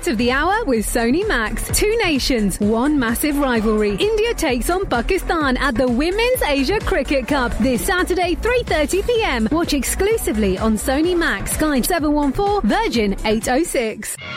Hit of the hour with Sony Max. Two nations, one massive rivalry. India takes on Pakistan at the Women's Asia Cricket Cup this Saturday, 3:30 p.m. Watch exclusively on Sony Max, Sky 714, Virgin 806.